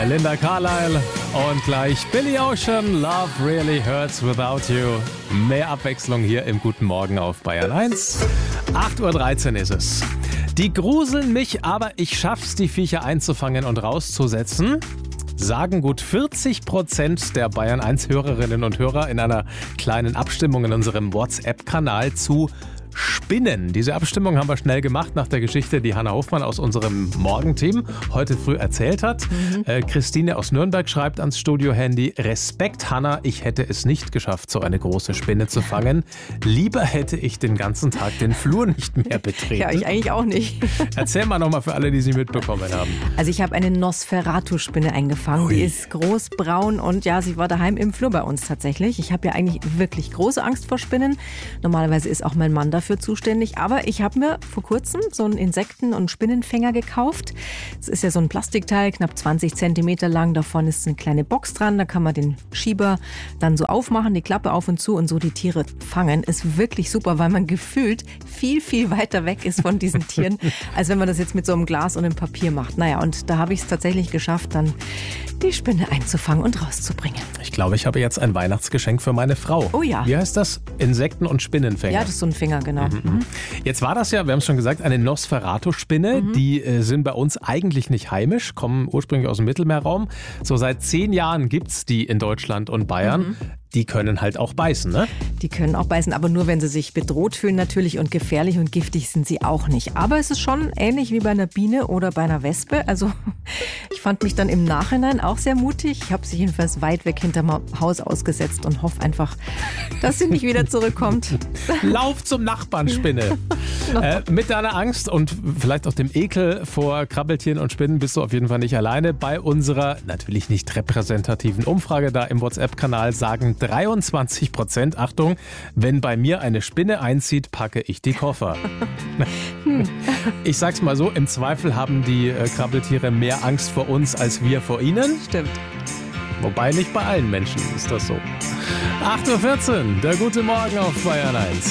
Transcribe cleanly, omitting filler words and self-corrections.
Linda Carlisle und gleich Billy Ocean, Love Really Hurts Without You. Mehr Abwechslung hier im Guten Morgen auf Bayern 1. 8.13 Uhr ist es. Die gruseln mich, aber ich schaff's, die Viecher einzufangen und rauszusetzen, sagen gut 40% der Bayern 1 Hörerinnen und Hörer in einer kleinen Abstimmung in unserem WhatsApp-Kanal zu Spinnen. Diese Abstimmung haben wir schnell gemacht nach der Geschichte, die Hanna Hofmann aus unserem Morgenteam heute früh erzählt hat. Christine aus Nürnberg schreibt ans Studio-Handy: Respekt, Hanna, ich hätte es nicht geschafft, so eine große Spinne zu fangen. Lieber hätte ich den ganzen Tag den Flur nicht mehr betreten. Ja, ich eigentlich auch nicht. Erzähl mal nochmal für alle, die sie mitbekommen haben. Also ich habe eine Nosferatu-Spinne eingefangen. Ui. Die ist groß, braun und ja, sie war daheim im Flur bei uns tatsächlich. Ich habe ja eigentlich wirklich große Angst vor Spinnen. Normalerweise ist auch mein Mann dafür zuständig. Aber ich habe mir vor kurzem so einen Insekten- und Spinnenfänger gekauft. Es ist ja so ein Plastikteil, knapp 20 Zentimeter lang. Da vorne ist eine kleine Box dran. Da kann man den Schieber dann so aufmachen, die Klappe auf und zu und so die Tiere fangen. Ist wirklich super, weil man gefühlt viel, viel weiter weg ist von diesen Tieren, als wenn man das jetzt mit so einem Glas und einem Papier macht. Naja, und da habe ich es tatsächlich geschafft, dann die Spinne einzufangen und rauszubringen. Ich glaube, ich habe jetzt ein Weihnachtsgeschenk für meine Frau. Oh ja. Wie heißt das? Insekten- und Spinnenfänger. Ja, das ist so ein Finger, genau. Jetzt war das ja, wir haben es schon gesagt, eine Nosferatu-Spinne. Die sind bei uns eigentlich nicht heimisch, kommen ursprünglich aus dem Mittelmeerraum. So seit 10 Jahren gibt es die in Deutschland und Bayern. Die können halt auch beißen, ne? Die können auch beißen, aber nur, wenn sie sich bedroht fühlen natürlich, und gefährlich und giftig sind sie auch nicht. Aber es ist schon ähnlich wie bei einer Biene oder bei einer Wespe. Also ich fand mich dann im Nachhinein auch sehr mutig. Ich habe sie jedenfalls weit weg hinterm Haus ausgesetzt und hoffe einfach, dass sie nicht wieder zurückkommt. Lauf zum Nachbarn, Spinne. Mit deiner Angst und vielleicht auch dem Ekel vor Krabbeltieren und Spinnen bist du auf jeden Fall nicht alleine. Bei unserer natürlich nicht repräsentativen Umfrage da im WhatsApp-Kanal sagen 23%, Achtung, wenn bei mir eine Spinne einzieht, packe ich die Koffer. Ich sag's mal so, im Zweifel haben die Krabbeltiere mehr Angst vor uns als wir vor ihnen. Stimmt. Wobei nicht bei allen Menschen ist das so. 8.14 Uhr, der gute Morgen auf Bayern 1.